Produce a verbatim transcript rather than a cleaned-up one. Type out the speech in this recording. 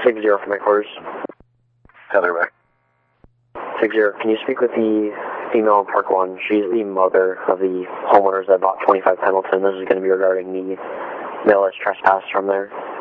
Six zero from headquarters. Heather back. Six zero. Can you speak with the female in Park One? She's the mother of the homeowners that bought twenty-five Pendleton. This is going to be regarding the male that's trespassed from there.